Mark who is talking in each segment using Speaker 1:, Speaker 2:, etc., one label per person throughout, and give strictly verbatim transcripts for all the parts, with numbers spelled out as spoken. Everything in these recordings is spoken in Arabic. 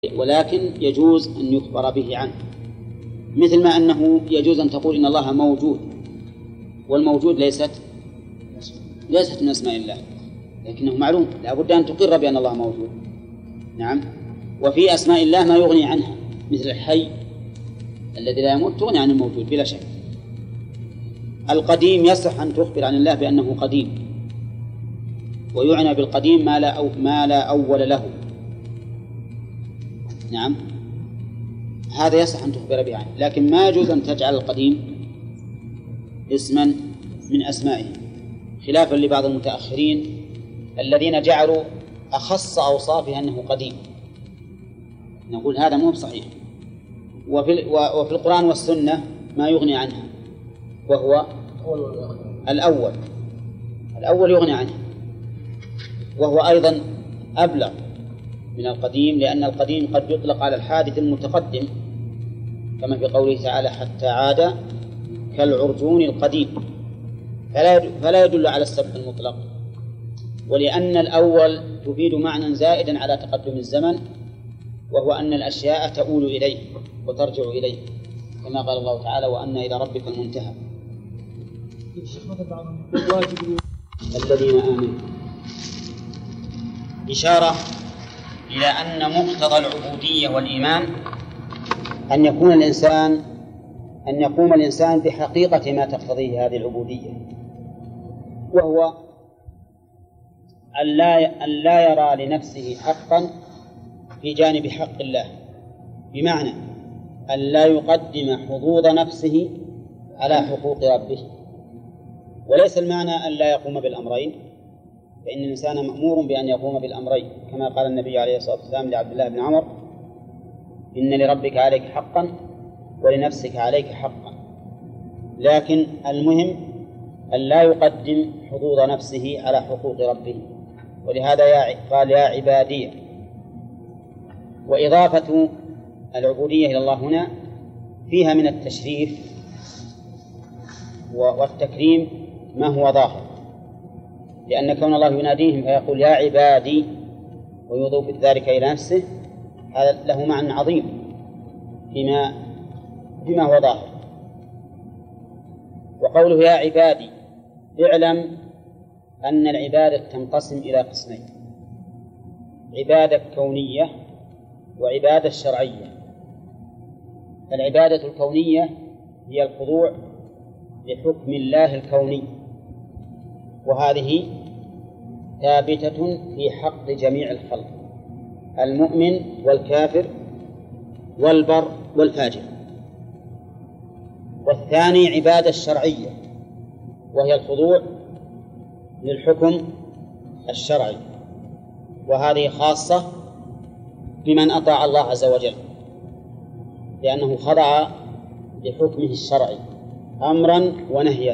Speaker 1: ولكن يجوز أن يخبر به عنه، مثل ما أنه يجوز أن تقول إن الله موجود، والموجود ليست ليست من أسماء الله، لكنه معلوم، لا بد أن تقر بأن الله موجود. نعم. وفي أسماء الله ما يغني عنها، مثل الحي الذي لا يموت تغني عن الموجود بلا شك. القديم يصح أن تخبر عن الله بأنه قديم، ويعنى بالقديم ما لا, أو ما لا أول له. نعم، هذا يصح أن تخبر به عنه، لكن ما يجوز أن تجعل القديم اسما من أسمائه، خلافا لبعض المتأخرين الذين جعلوا أخص أوصافه أنه قديم. نقول هذا مو صحيح. وفي, وفي القرآن والسنة ما يغني عنها، وهو الأول الأول يغني عنه، وهو أيضا أبلغ من القديم، لأن القديم قد يطلق على الحادث المتقدم، كما في قوله تعالى حتى عاد كالعرجون القديم، فلا يدل على السبق المطلق. ولأن الأول تفيد معنى زائدا على تقدم الزمن، وهو أن الأشياء تؤول إليه وترجع إليه، كما قال الله تعالى وأن إلى ربك المنتهى. الذين آمنوا إشارة إلى أن مقتضى العبودية والإيمان أن يكون الإنسان أن يقوم الإنسان بحقيقة ما تقتضيه هذه العبودية، وهو أن لا, أن لا يرى لنفسه حقا في جانب حق الله، بمعنى أن لا يقدم حظوظ نفسه على حقوق ربه. وليس المعنى أن لا يقوم بالأمرين، فإن الإنسان مأمور بأن يقوم بالأمرين، كما قال النبي عليه الصلاة والسلام لعبد الله بن عمر إن لربك عليك حقا ولنفسك عليك حقا. لكن المهم أن لا يقدم حظوظ نفسه على حقوق ربه، ولهذا قال يا عبادي. وإضافة العبودية إلى الله هنا فيها من التشريف والتكريم ما هو ظاهر، لأن كون الله يناديهم فيقول يا عبادي ويضيف ذلك إلى نفسه، هذا له معنى عظيم فيما فيما هو ظاهر. وقوله يا عبادي اعلم أن العبادة تنقسم إلى قسمين: عبادة كونية وعبادة شرعية. العبادة الكونية هي الخضوع لحكم الله الكوني، وهذه ثابتة في حق جميع الخلق، المؤمن والكافر والبر والفاجر. والثاني عبادة الشرعية، وهي الخضوع للحكم الشرعي، وهذه خاصة بمن أطاع الله عز وجل، لأنه خضع لحكمه الشرعي أمرا ونهيا.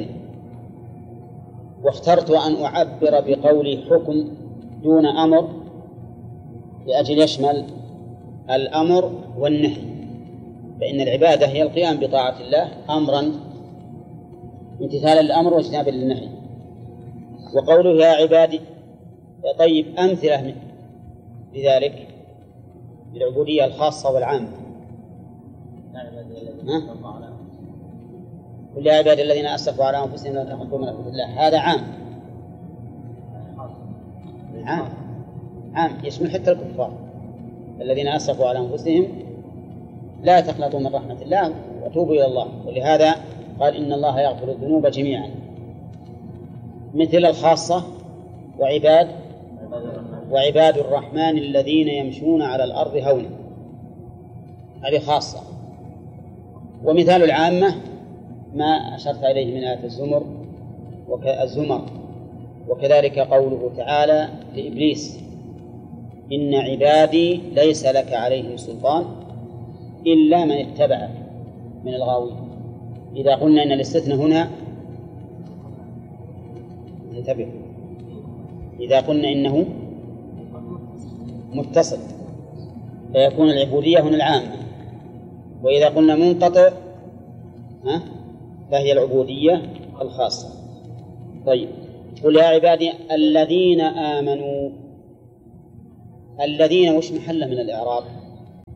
Speaker 1: واخترت أن أعبر بقولي حكم دون أمر لأجل يشمل الأمر والنهي، فإن العبادة هي القيام بطاعة الله أمرا، امتثالا للأمر واجتنابا للنهي. وقوله يا عبادي، طيب أمثلة لذلك بالعبودية الخاصة والعامة. قل يا عبادي الذين أسرفوا على أنفسهم لا تقنطوا من رحمة الله، هذا عام عام عام يشمل حتى الكفار الذين أسرفوا على أنفسهم لا تقنطوا من رحمة الله وتوبوا إلى الله. ولهذا قال إن الله يغفر الذنوب جميعا. مثل الخاصة وعباد وعباد الرحمن الذين يمشون على الأرض هونا، هذه خاصة. ومثال العامة ما أشرت إليه من آية الزمر والزمر، وكذلك قوله تعالى لإبليس إن عبادي ليس لك عليهم سلطان إلا من اتبعك من الغاوين. إذا قلنا إن الاستثناء هنا انتبه، إذا قلنا إنه متصل فيكون العبودية هنا العامة، وإذا قلنا منقطع ها فهي العبودية الخاصة. طيب، قل يا عبادي الذين آمنوا، الذين وش محل من الإعراب؟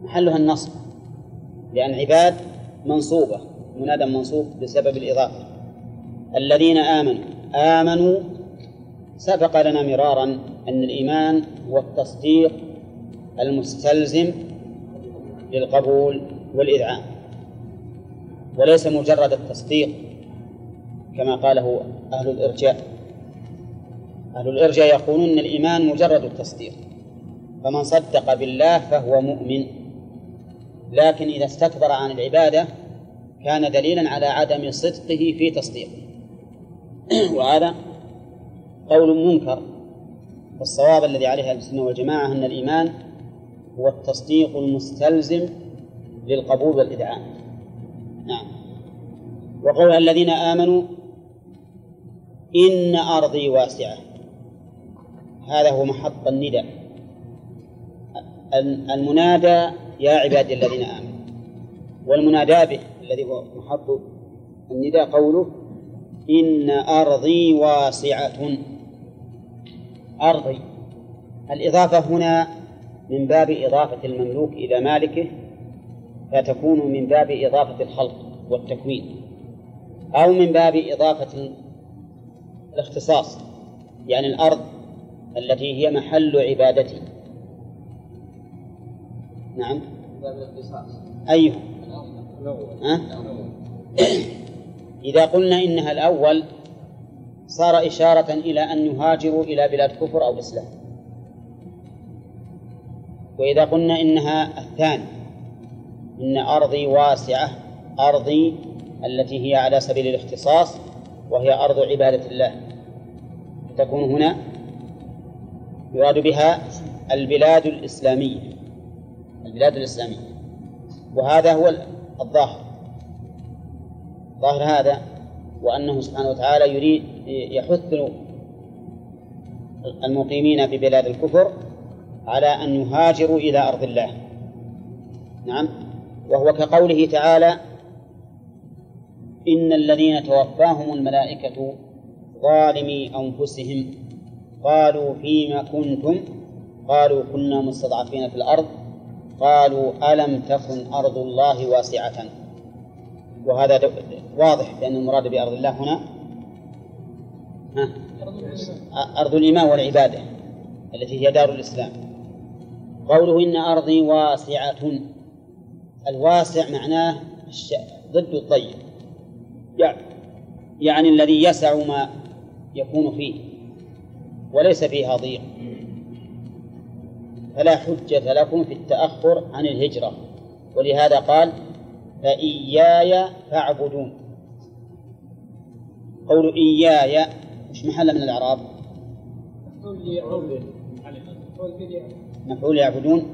Speaker 1: محلها النصب، لأن عباد منصوبة، منادى منصوب بسبب الإضافة. الذين آمنوا، آمنوا سبق لنا مرارا أن الإيمان هو التصديق المستلزم للقبول والإذعان، وليس مجرد التصديق كما قاله أهل الإرجاء. أهل الإرجاء يقولون أن الإيمان مجرد التصديق، فمن صدق بالله فهو مؤمن، لكن إذا استكبر عن العبادة كان دليلا على عدم صدقه في تصديقه، وهذا قول منكر. والصواب الذي عليه أهل السنة والجماعة أن الإيمان هو التصديق المستلزم للقبول والإذعان. نعم. وقول الذين آمنوا إن أرضي واسعة، هذا هو محط النداء. المنادى يا عبادي الذين آمنوا، والمنادى به الذي هو محط النداء قوله إن أرضي واسعة. أرضي، الإضافة هنا من باب إضافة المملوك إلى مالكه، فتكون من باب إضافة الخلق والتكوين، أو من باب إضافة الاختصاص، يعني الأرض التي هي محل عبادتي. نعم. باب الاختصاص. أيوه. أه؟ إذا قلنا إنها الأول صار إشارة إلى أن يهاجروا إلى بلاد كفر أو إسلام، وإذا قلنا إنها الثاني إن أرضي واسعة، أرضي التي هي على سبيل الاختصاص وهي أرض عبادة الله، تكون هنا يراد بها البلاد الإسلامية، البلاد الإسلامية. وهذا هو الظاهر، ظاهر هذا، وأنه سبحانه وتعالى يريد يحث المقيمين في بلاد الكفر على أن يهاجروا إلى أرض الله. نعم. وهو كقوله تعالى إن الذين توفاهم الملائكة ظالمي أنفسهم قالوا فيما كنتم قالوا كنا مستضعفين في الأرض قالوا ألم تكن أرض الله واسعة. وهذا واضح بأن المراد بأرض الله هنا ها؟ أرض الإيمان والعبادة التي هي دار الإسلام. قوله إن أرضي واسعة، الواسع معناه ضد الضيق، يعني الذي يسع ما يكون فيه وليس فيها ضيق، فلا حجة لكم في التأخر عن الهجرة. ولهذا قال فإياي فاعبدون. قول إياي مش محل من الإعراب؟ مفعول يعبدون،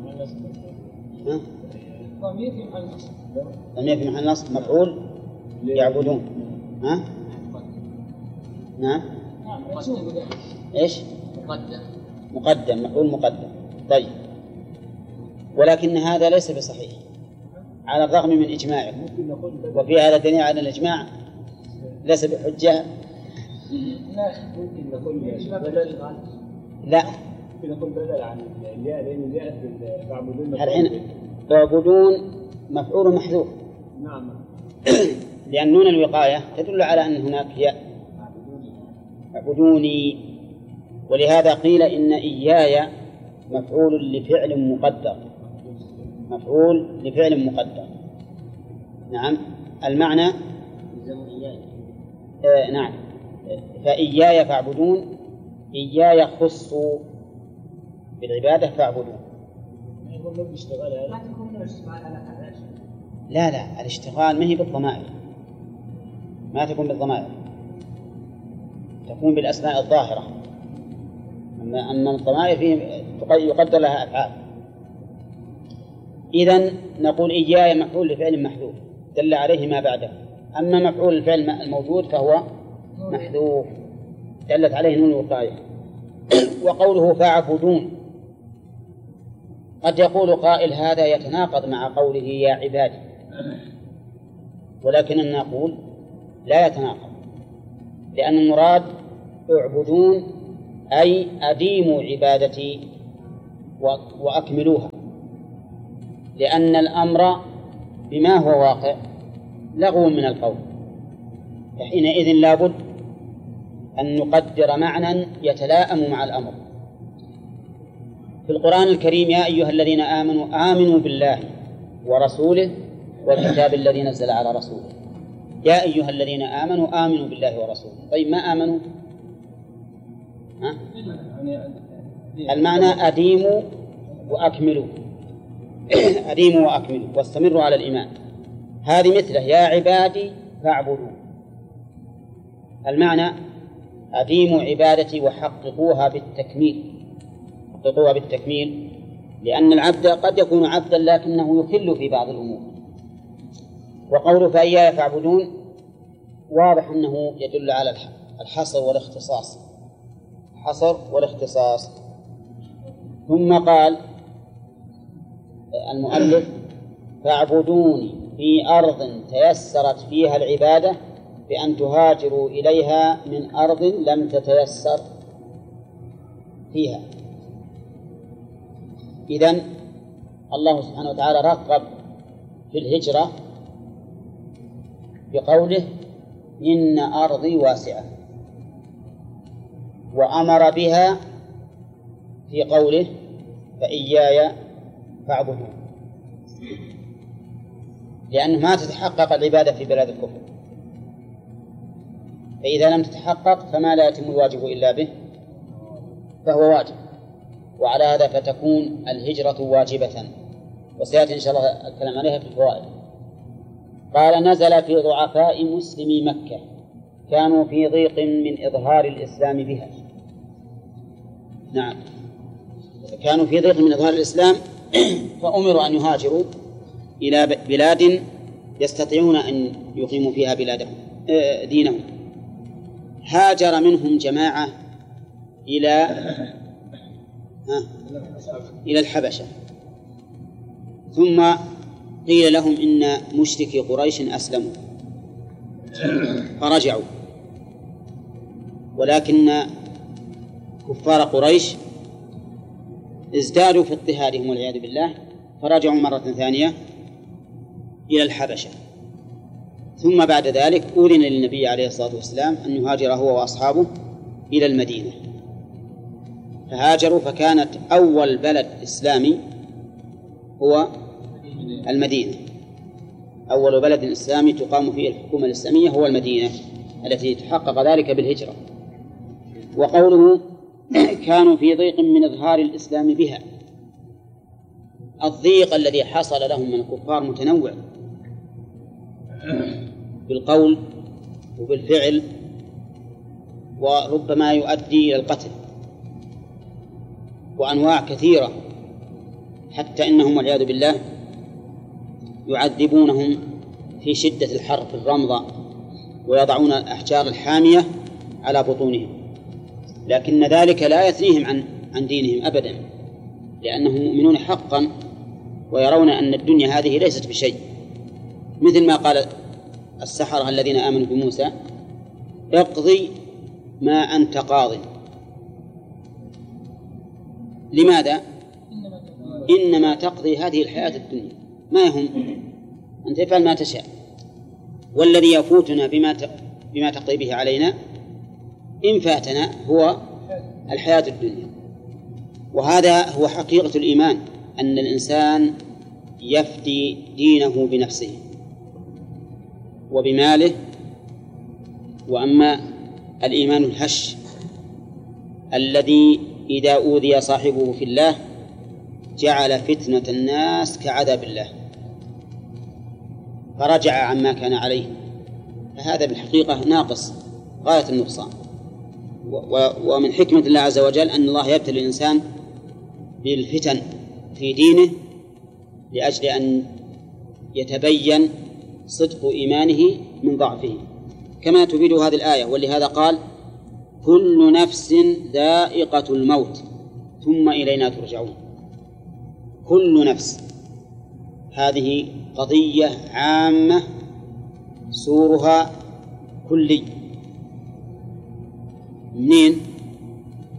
Speaker 1: ضمير في محل نصب، ضمير في محل نصب، مفعول يعبدون. ها؟ نعم. إيش؟ مقدم، مقدم، مفعول مقدم. طيب، ولكن هذا ليس بصحيح على الرغم من إجماعه، وفي هذا دليل على الإجماع ليس بحجة.
Speaker 2: لا ممكن نقول بدل،
Speaker 1: لا
Speaker 2: ممكن نقول بدل عن الياء لأن جاءت تعبدون.
Speaker 1: الحين تعبدون مفعول محذوف.
Speaker 2: نعم.
Speaker 1: لأن نون الوقاية تدل على أن هناك ياء اعبدوني، ولهذا قيل إن إياي مفعول لفعل مقدر، مفعول لفعل مقدر. نعم. المعنى آه نعم. فإياي فاعبدون، إياي يخص بالعبادة فاعبدون. لا لا، الاشتغال ما هي بالضمائر، ما تكون بالضمائر، تكون بالأسماء الظاهرة. أما أما الضمائر فيه يقدر لها أفعال. إذن نقول إياي مفعول لفعل محذوف دل عليه ما بعده، أما مفعول الفعل الموجود فهو محذوف دلت عليه نون الوقاية. وقوله فاعبدون، قد يقول قائل هذا يتناقض مع قوله يا عبادي، ولكننا نقول لا يتناقض، لأن المراد اعبدون أي أديموا عبادتي وأكملوها، لأن الأمر بما هو واقع لغو من القول، فحينئذ لابد أن نقدر معنى يتلائم مع الأمر. في القرآن الكريم يا أيها الذين آمنوا آمنوا بالله ورسوله والكتاب الذي نزل على رسوله. يا أيها الذين آمنوا آمنوا بالله ورسوله. طيب ما آمنوا؟ ها؟ المعنى أديموا وأكملوا أديموا وأكملوا واستمروا على الإيمان. هذه مثله يا عبادي فاعبدوا. المعنى أديموا عبادتي وحققوها بالتكميل، حققوها بالتكميل، لأن العبد قد يكون عبدا لكنه يخل في بعض الأمور. وقوله فإياي فاعبدون واضح أنه يدل على الحصر والاختصاص، الحصر والاختصاص. ثم قال المؤلف فاعبدوني في أرض تيسرت فيها العبادة بأن تهاجروا إليها من أرض لم تتيسر فيها. إذن الله سبحانه وتعالى رغب في الهجرة بقوله إن أرضي واسعة، وأمر بها في قوله فإياي فاعبدون، لأنه ما تتحقق العبادة في بلاد الكفر، فإذا لم تتحقق فما لا يتم الواجب إلا به فهو واجب، وعلى هذا فتكون الهجرة واجبة، وسيأتي إن شاء الله الكلام عليها في الفوائد. قال نزل في ضعفاء مسلمي مكة كانوا في ضيق من إظهار الإسلام بها. نعم، كانوا في ضيق من إظهار الإسلام فأمروا أن يهاجروا إلى بلاد يستطيعون أن يقيموا فيها بلادهم دينهم. هاجر منهم جماعة إلى إلى الحبشة، ثم قيل لهم إن مشركي قريش أسلموا فرجعوا، ولكن كفار قريش ازدادوا في اضطهادهم والعياذ بالله فرجعوا مرة ثانية إلى الحبشة. ثم بعد ذلك أذن للنبي عليه الصلاة والسلام أن يهاجر هو وأصحابه إلى المدينة، فهاجروا، فكانت أول بلد إسلامي هو المدينة. أول بلد إسلامي تقام فيه الحكومة الإسلامية هو المدينة التي تحقق ذلك بالهجرة. وقوله كانوا في ضيق من إظهار الإسلام بها، الضيق الذي حصل لهم من الكفار متنوع بالقول وبالفعل، وربما يؤدي إلى القتل، وأنواع كثيرة، حتى إنهم والعياذ بالله يعذبونهم في شدة الحر في الرمضة ويضعون الأحجار الحامية على بطونهم، لكن ذلك لا يثنيهم عن عن دينهم أبدا، لأنهم مؤمنون حقا ويرون أن الدنيا هذه ليست بشيء، مثل ما قال السحرة الذين آمنوا بموسى اقضي ما أنت قاض. لماذا؟ إنما تقضي هذه الحياة الدنيا، ما يهم، أن تفعل ما تشاء، والذي يفوتنا بما بما تقضي به علينا إن فاتنا هو الحياة الدنيا. وهذا هو حقيقة الإيمان، أن الإنسان يفدي دينه بنفسه وبماله. وأما الإيمان الهش الذي إذا أوذي صاحبه في الله جعل فتنة الناس كعذاب الله فرجع عما كان عليه، فهذا بالحقيقة ناقص غاية النقصان. ومن حكمة الله عز وجل أن الله يبتلي الإنسان بالفتن في دينه لأجل أن يتبين صدق إيمانه من ضعفه، كما تفيد هذه الآية. ولهذا قال كل نفس ذائقة الموت ثم إلينا ترجعون. كل نفس، هذه قضية عامة سورها كلي. منين؟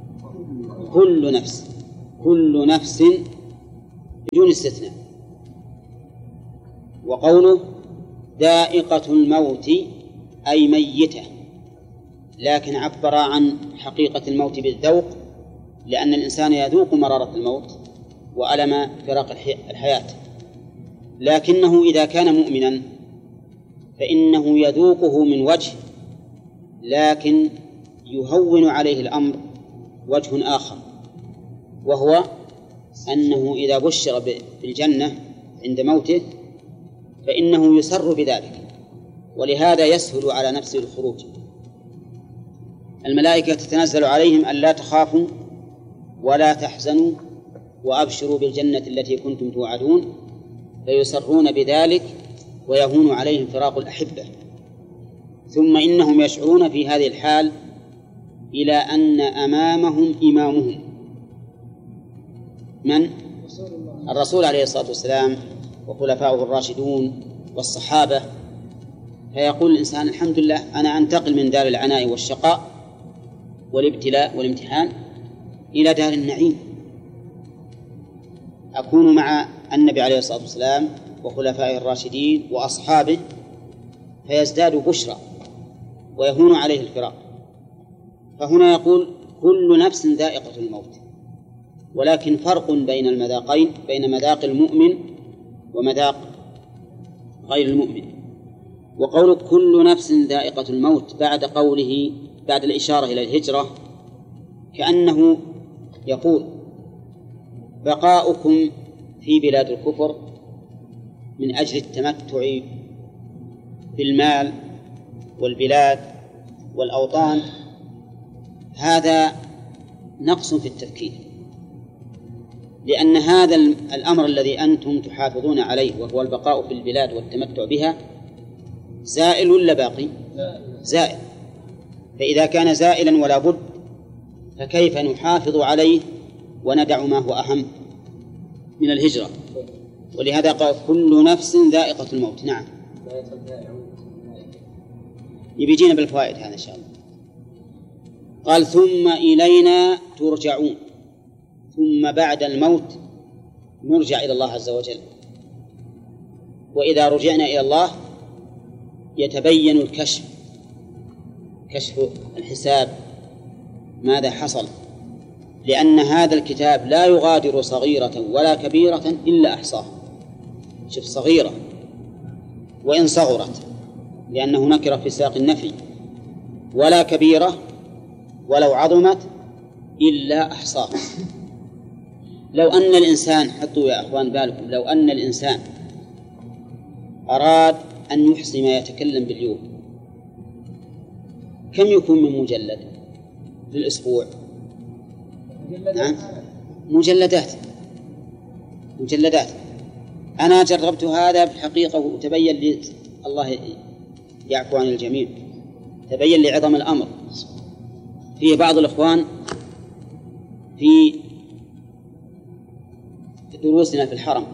Speaker 1: كل نفس، كل نفس بدون استثناء، وقوله ذائقة الموت أي ميتة، لكن عبر عن حقيقة الموت بالذوق، لأن الإنسان يذوق مرارة الموت وألم فراق الحياة، لكنه إذا كان مؤمنا فإنه يذوقه من وجه، لكن يهون عليه الأمر وجه آخر، وهو أنه إذا بشر بالجنة عند موته فإنه يسر بذلك، ولهذا يسهل على نفسه الخروج. الملائكة تتنزل عليهم ألا تخافوا ولا تحزنوا وأبشروا بالجنة التي كنتم توعدون، فيسرون بذلك ويهون عليهم فراق الأحبة. ثم إنهم يشعرون في هذه الحال إلى أن أمامهم إمامهم من؟ الرسول عليه الصلاة والسلام وخلفاؤه الراشدون والصحابة، فيقول الإنسان الحمد لله أنا أنتقل من دار العناء والشقاء والابتلاء والامتحان إلى دار النعيم، أكون مع النبي عليه الصلاة والسلام وخلفائه الراشدين وأصحابه، فيزداد بشرى ويهون عليه الفراق. فهنا يقول كل نفس ذائقة الموت، ولكن فرق بين المذاقين، بين مذاق المؤمن ومذاق غير المؤمن. وقول كل نفس ذائقة الموت بعد قوله بعد الإشارة إلى الهجرة كأنه يقول بقاؤكم في بلاد الكفر من أجل التمتع بالمال والبلاد والأوطان هذا نقص في التفكير، لأن هذا الأمر الذي أنتم تحافظون عليه وهو البقاء في البلاد والتمتع بها زائل ولا باقي؟ زائل. فإذا كان زائلا ولا بد فكيف نحافظ عليه وندع ما هو أهم من الهجرة؟ ولهذا قال كل نفس ذائقة الموت. نعم يبيجينا بالفوائد هذا إن شاء الله. قال ثم إلينا ترجعون، ثم بعد الموت نرجع إلى الله عز وجل، وإذا رجعنا إلى الله يتبين الكشف، كشف الحساب ماذا حصل، لأن هذا الكتاب لا يغادر صغيرة ولا كبيرة إلا أحصاها. شوف صغيرة وإن صغرت لأنه نكر في سياق النفي، ولا كبيرة ولو عظمت إلا أحصاها. لو أن الإنسان، حطوا يا أخوان بالكم، لو أن الإنسان أراد أن يحصي ما يتكلم باليوم كم يكون من مجلد في الأسبوع؟ نعم مجلدات مجلدات. أنا جربت هذا بالحقيقة وتبين لي، الله يعفو عن الجميع، تبين لي عظم الأمر. في بعض الإخوان في دروسنا في الحرم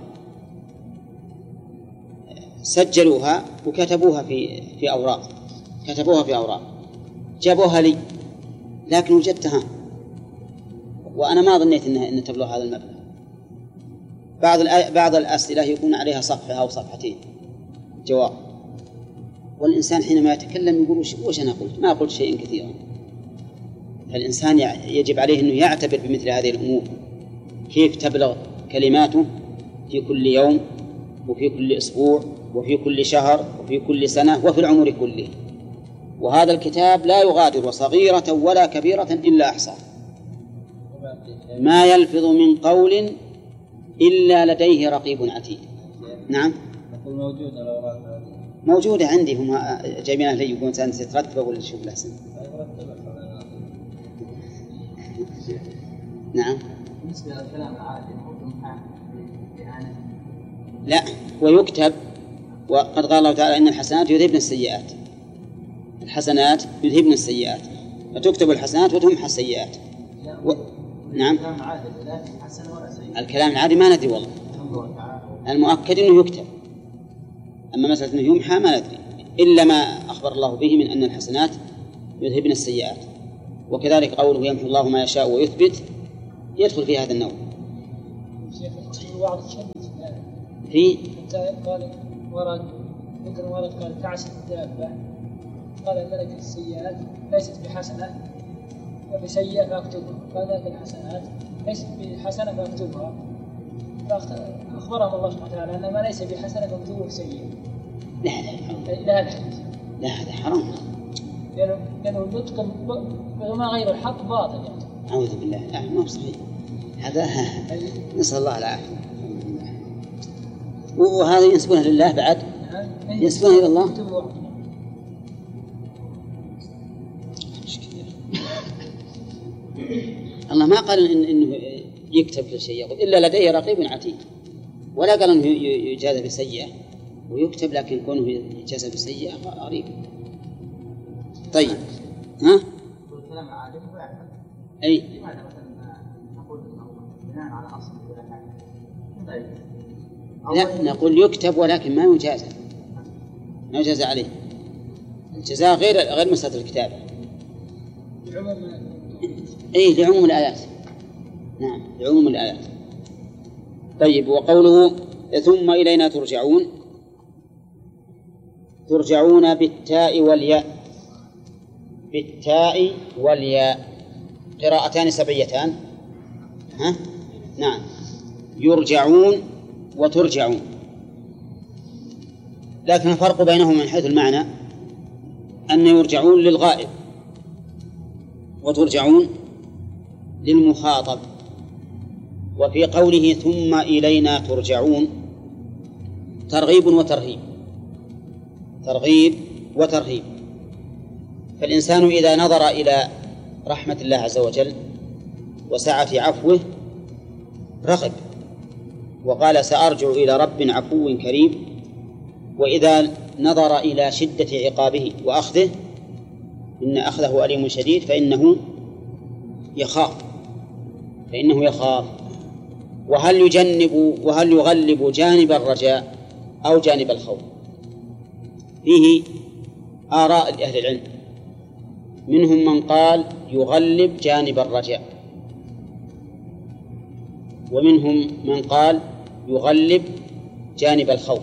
Speaker 1: سجلوها وكتبوها في في أوراق، كتبوها في أوراق جابوها لي، لكن وجدتها وأنا ما ظنيت إنها إن تبلغ هذا المبلغ. بعض بعض الأسئلة يكون عليها صفحة أو صفحتين جواب، والإنسان حينما يتكلم يقول وش أنا قلت؟ ما قلت شيئا كثيرا. فالإنسان يجب عليه أنه يعتبر بمثل هذه الأمور، كيف تبلغ كلماته في كل يوم وفي كل أسبوع وفي كل شهر وفي كل سنة وفي العمر كله. وهذا الكتاب لا يغادر صغيرة ولا كبيرة إلا أحصاها، ما يلفظ من قول إلا لديه رقيب عتيد. نعم موجودة عندي، هم جايبينها لي يقولون سنترتبه ولا شوف لحسن. نعم
Speaker 2: بالنسبة للكلام العادي
Speaker 1: لا، ويكتب، وقد قال الله تعالى إن الحسنات يذهبن السيئات، الحسنات يذهبن السيئات، فتكتب الحسنات وتمحى السيئات. و... نعم الكلام العادي ما ندري والله، المؤكد أنه يكتب، أما مسألة أنه يمحى ما ندري، إلا ما أخبر الله به من أن الحسنات يذهبن السيئات. وكذلك قوله يمحو الله ما يشاء ويثبت يدخل في هذا النوع. في
Speaker 3: ورد ذكر ورد قال تعس الدابة، قال الملك السيئات ليست بحسنة وبسيئة فاكتبها، قال ملك الحسنات ليست بحسنة فاكتبها، فأخبرهم الله سبحانه وتعالى أن ما ليس بحسنة فاكتبه سيئة.
Speaker 1: لا لا
Speaker 3: لا هذا الحديث
Speaker 1: لا هذا حرام،
Speaker 3: لأنه لأنه النطق بما غير الحق باطل يعني.
Speaker 1: أعوذ بالله، لا ما هو صحيح هذا. نسأل الله العافية. وهذا ينسبونه لله بعد، ينسبونه إلى الله. الله ما قال إن إنه يكتب كل شيء، يقول إلا لديه رقيب عتيد، ولا قال إنه يجازى بسيئة ويكتب، لكن كونه يجازى بسيئة غريب. طيب ها؟ أي
Speaker 2: لماذا مثلا نقول بناء على أصل ولا حاجة؟
Speaker 1: لا نقول يكتب ولكن ما يجازى، ما يجازى عليه. الجزاء غير غير مسألة الكتابة. أي لعموم الآيات. نعم لعموم الآيات. طيب وقوله ثم إلينا ترجعون، ترجعون بالتاء والياء، بالتاء والياء قراءتان سبعيتان. ها؟ نعم يرجعون وترجعون، لكن الفرق بينهما من حيث المعنى أن يرجعون للغائب وترجعون للمخاطب. وفي قوله ثم إلينا ترجعون ترغيب وترهيب، ترغيب وترهيب. فالإنسان إذا نظر إلى رحمة الله عز وجل وسعة عفوه رغب وقال سأرجع إلى رب عفو كريم، وإذا نظر إلى شدة عقابه وأخذه إن أخذه أليم شديد فإنه يخاف فإنه يخاف وهل يجنب وهل يغلب جانب الرجاء أو جانب الخوف؟ فيه آراء لأهل العلم، منهم من قال يغلب جانب الرجاء، ومنهم من قال يغلب جانب الخوف.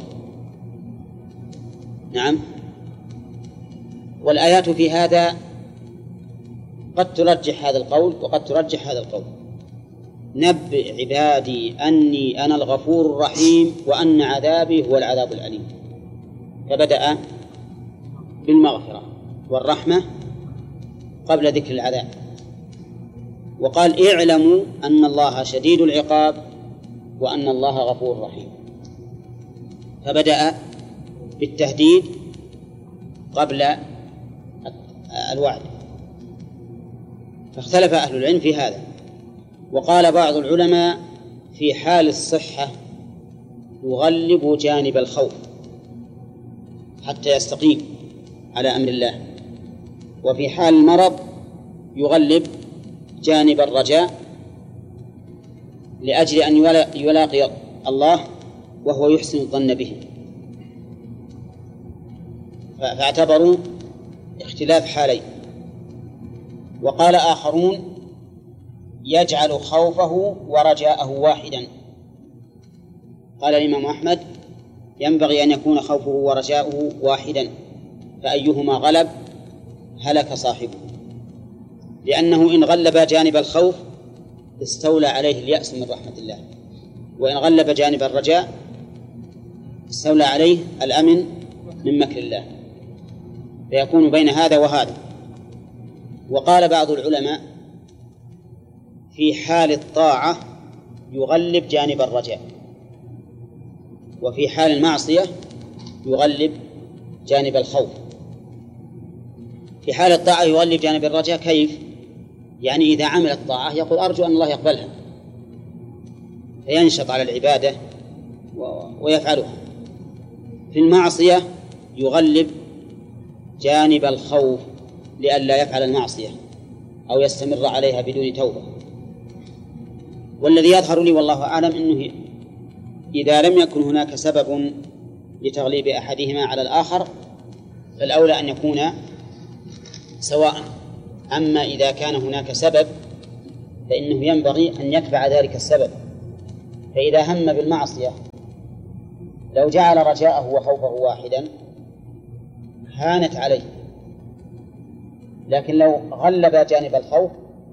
Speaker 1: نعم. والآيات في هذا قد ترجح هذا القول وقد ترجح هذا القول. نبئ عبادي أني أنا الغفور الرحيم وأن عذابي هو العذاب الأليم، فبدأ بالمغفرة والرحمة قبل ذكر العذاب، وقال اعلموا أن الله شديد العقاب وأن الله غفور رحيم، فبدأ بالتهديد قبل الوعد. فاختلف أهل العلم في هذا، وقال بعض العلماء في حال الصحة يغلب جانب الخوف حتى يستقيم على أمر الله، وفي حال المرض يغلب جانب الرجاء لأجل أن يلاقي الله وهو يحسن الظن به. فاعتبروا اختلاف حالين. وقال آخرون يجعل خوفه ورجاءه واحدا. قال الإمام أحمد ينبغي أن يكون خوفه ورجاؤه واحدا، فأيهما غلب هلك صاحبه، لأنه إن غلب جانب الخوف استولى عليه اليأس من رحمة الله، وإن غلب جانب الرجاء استولى عليه الأمن من مكر الله، فيكون بين هذا وهذا. وقال بعض العلماء في حال الطاعة يغلب جانب الرجاء، وفي حال المعصية يغلب جانب الخوف. في حال الطاعة يغلب جانب الرجاء كيف؟ يعني إذا عمل الطاعة يقول أرجو أن الله يقبلها فينشط على العبادة ويفعلها. في المعصية يغلب جانب الخوف لئلا يفعل المعصية أو يستمر عليها بدون توبة. والذي يظهر لي والله أعلم أنه إذا لم يكن هناك سبب لتغليب أحدهما على الآخر فالأولى أن يكون سواء. أما إذا كان هناك سبب فإنه ينبغي أن يتبع ذلك السبب، فإذا هم بالمعصية لو جعل رجاءه وخوفه واحدا هانت عليه، لكن لو غلب جانب الخوف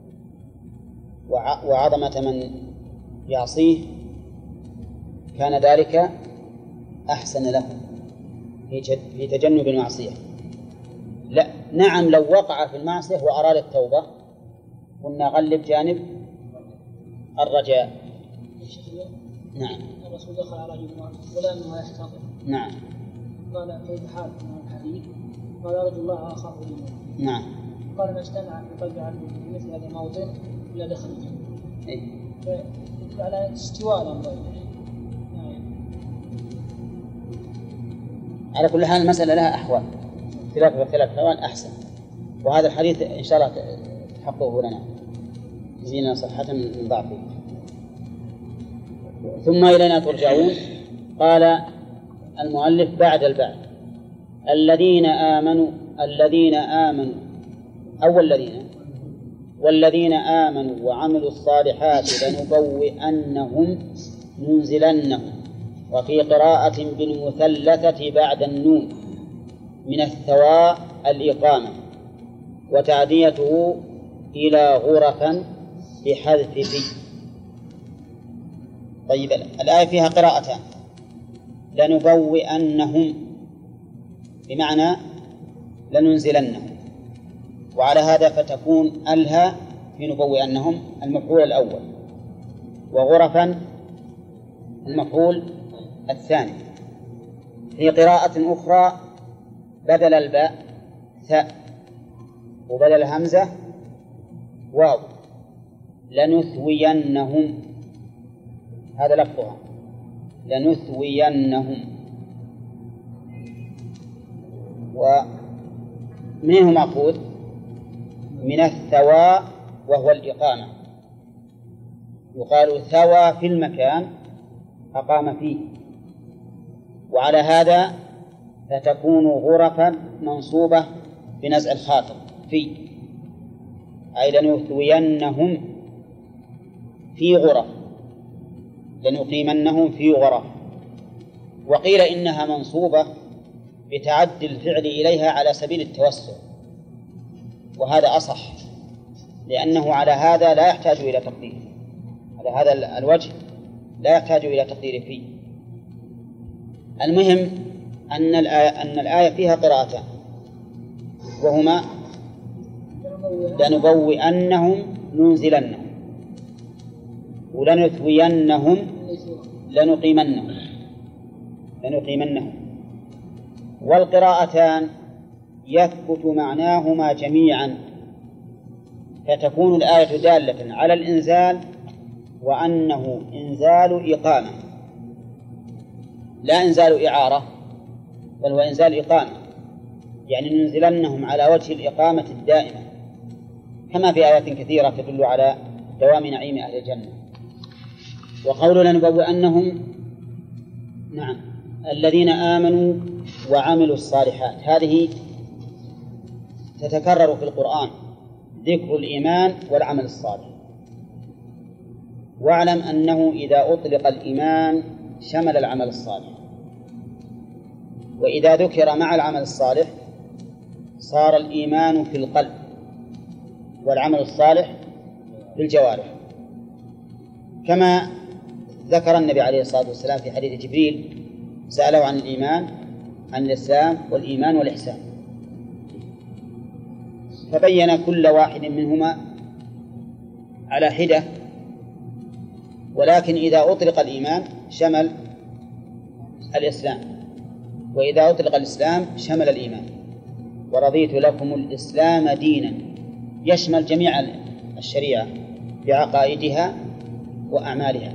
Speaker 1: وعظمة من يعصيه كان ذلك أحسن له في تجنب المعصية. لا نعم، لو وقع في المعصية وأراد التوبة قلنا غلب جانب الرجاء. نعم.
Speaker 3: الرسول دخل على رجل غلام وهو يحتضر.
Speaker 1: نعم.
Speaker 3: قال كيف حالك من الحديث؟ قال رجل الله آخر لي.
Speaker 1: نعم.
Speaker 3: قال ما اجتمع في قلب عبد في مثل هذا الموطن إلا دخل الجنة.
Speaker 1: إيه؟
Speaker 3: يدل على استواء الأمر.
Speaker 1: على كل حال المسألة لها أحوال، اختلاف واختلاف الأحوال أحسن، وهذا الحديث إن شاء الله تحققه لنا زينا صحة من ضعفه. ثم إلينا ترجعون. قال المؤلف بعد البعد الذين آمنوا الذين آمنوا أو الذين والذين آمنوا وعملوا الصالحات لنبوئنهم ننزلنهم، وفي قراءة بالمثلثة بعد النون من الثواء الإقامة، وتعديته إلى غرفا بحذف في. طيب الآية فيها قراءتان، لنبوئنهم بمعنى لننزلنهم، وعلى هذا فتكون ألها في نبوئنهم المفعول الأول، وغرفا المفعول الثاني. في قراءة أخرى بدل الباء ثاء وبدل الهمزة واو، لنثوينهم، هذا لفظها لنثوينهم. ومنه مأخوذ من الثواء وهو الإقامة، يقال ثوى في المكان أقام فيه، وعلى هذا فتكون غرفا منصوبة بنزع الخاطر في، أي لنثوينهم في غرف، لنقيمنهم في غرف. وقيل إنها منصوبة بتعدي الفعل إليها على سبيل التوسع، وهذا أصح، لأنه على هذا لا يحتاج إلى تقدير، على هذا الوجه لا يحتاج إلى تقدير فيه. المهم أن الآية, أن الآية فيها قراءتان، وهما لنبوئنهم ننزلنهم، ولنثوينهم لنقيمنهم لنقيمنهم. والقراءتان يثبت معناهما جميعا، فتكون الآية دالة على الإنزال، وأنه إنزال إقامة لا إنزال إعارة، بل هو إنزال إقامة، يعني ننزلنهم على وجه الإقامة الدائمة، كما في آيات كثيرة تدل على دوام نعيم أهل الجنة. وقول لنبوئنهم نعم الذين آمنوا وعملوا الصالحات، هذه تتكرر في القرآن ذكر الإيمان والعمل الصالح. واعلم أنه إذا أطلق الإيمان شمل العمل الصالح، وإذا ذكر مع العمل الصالح صار الإيمان في القلب والعمل الصالح في الجوارح، كما ذكر النبي عليه الصلاة والسلام في حديث جبريل سأله عن الإيمان عن الإسلام والإيمان والإحسان، فبين كل واحد منهما على حدة، ولكن إذا أطلق الإيمان شمل الإسلام، وإذا أطلق الإسلام شمل الإيمان. ورضيت لكم الإسلام دينا، يشمل جميع الشريعة بعقائدها وأعمالها.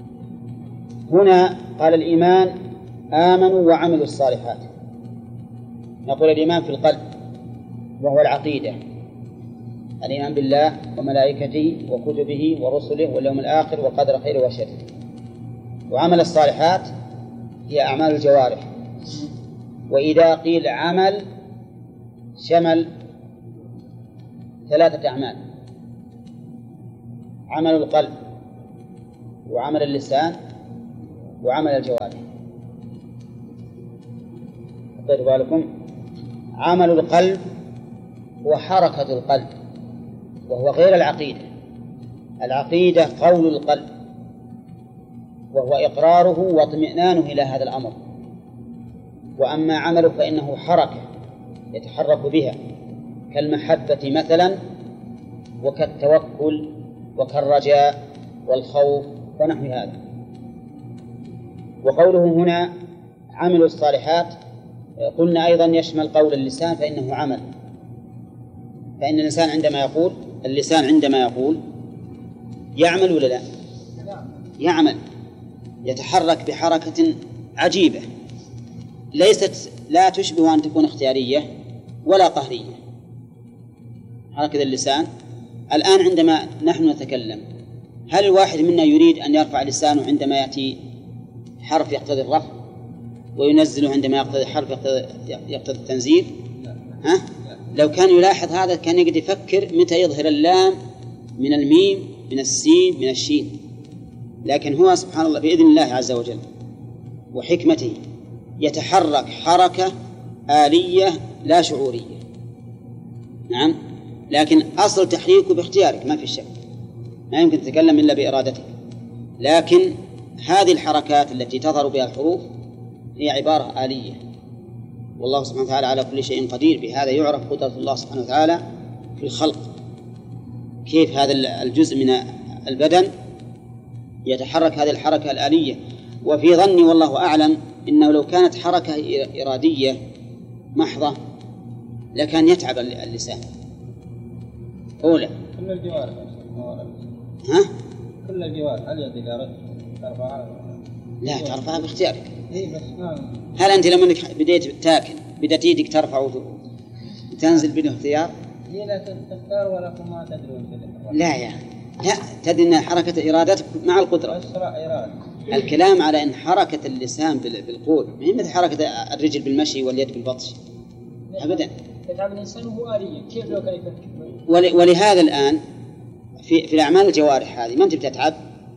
Speaker 1: هنا قال الإيمان آمنوا وعملوا الصالحات، نقول الإيمان في القلب وهو العقيدة، الإيمان بالله وملائكته وكتبه ورسله واليوم الآخر وقدر خير وشر. وعمل الصالحات هي أعمال الجوارح، وإذا قيل عمل شمل ثلاثة أعمال: عمل القلب وعمل اللسان وعمل الجوارح. طيب بالكم، عمل القلب هو حركة القلب، وهو غير العقيدة. العقيدة قول القلب، وهو إقراره واطمئنانه إلى هذا الأمر. وأما عمله فإنه حركة يتحرك بها، كالمحبة مثلا، وكالتوكل، وكالرجاء والخوف ونحو هذا. وقوله هنا عملوا الصالحات، قلنا أيضا يشمل قول اللسان فإنه عمل. فإن الإنسان عندما يقول اللسان عندما يقول يعمل ولا لا؟ يعمل، يتحرك بحركة عجيبة ليست لا تشبه أن تكون اختيارية ولا قهرية. حركة اللسان الآن عندما نحن نتكلم، هل الواحد منا يريد أن يرفع لسانه عندما يأتي حرف يقتضي الرفع، وينزله عندما يقتضي حرف يقتضي التنزيل؟ ها؟ لو كان يلاحظ هذا كان يقدر يفكر متى يظهر اللام من الميم، من السين، من الشين. لكن هو سبحان الله بإذن الله عز وجل وحكمته يتحرك حركة آلية لا شعورية. نعم، لكن أصل تحريكه باختيارك ما في شك، ما يمكن تتكلم إلا بإرادتك. لكن هذه الحركات التي تظهر بها الحروف هي عبارة آلية، والله سبحانه وتعالى على كل شيء قدير. بهذا يعرف قدرة الله سبحانه وتعالى في الخلق، كيف هذا الجزء من البدن يتحرك هذه الحركة الآلية. وفي ظني والله أعلم إنه لو كانت حركة إرادية محضة لكان يتعب اللسان. أولى
Speaker 2: كل الجوارح
Speaker 1: ها؟
Speaker 2: كل الجوارح هل يدي ترفعها؟
Speaker 1: لا، ترفعها باختيارك.
Speaker 2: إيه بس ما
Speaker 1: هل أنت لما بديت تاكل بدأت يدك ترفع وتنزل بدون اختيار؟
Speaker 2: هي لا تختار ولكن ما تدري.
Speaker 1: لا يا لا، تدري أن حركة إرادتك مع القدرة.
Speaker 2: أسرع إرادة. الكلام
Speaker 1: على أن حركة اللسان بالقول ما هي مثل حركة الرجل بالمشي واليد بالبطش أبدا.
Speaker 3: يتعب الإنسان وهو آليا، كيف لو كان يفكر؟
Speaker 1: ولهذا الآن في في الأعمال الجوارح هذه ما أنت بتتعب،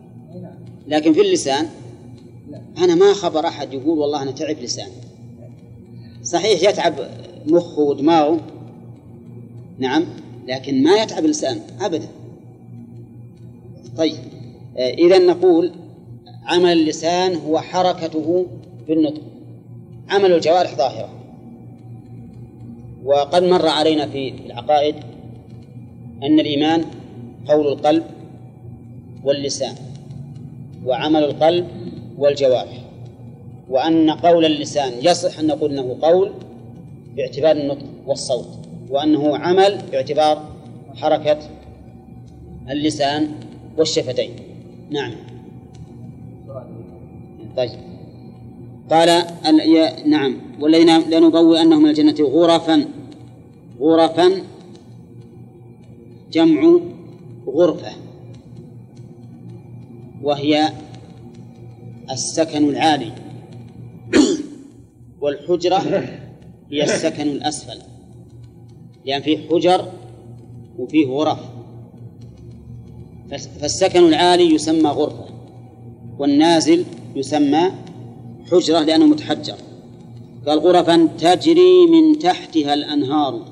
Speaker 1: لكن في اللسان أنا ما خبر أحد يقول والله أنا تعب لسان. صحيح يتعب مخه ودماغه، نعم، لكن ما يتعب اللسان أبدا. طيب، إذن نقول عمل اللسان هو حركته في النطق، عمل الجوارح ظاهرة. وقد مر علينا في العقائد أن الإيمان قول القلب واللسان، وعمل القلب والجوارح، وأن قول اللسان يصح أن نقول أنه قول باعتبار النطق والصوت، وأنه عمل باعتبار حركة اللسان والشفتين. نعم. طيب، قال نعم والذين لنبوئ أنهم من الجنة غرفا. غرفا جمع غرفة، وهي السكن العالي، والحجرة هي السكن الأسفل، لأن فيه حجر وفيه غرف. فالسكن العالي يسمى غرفة، والنازل يسمى حجرة لأنه متحجر. قال غرفا تجري من تحتها الأنهار.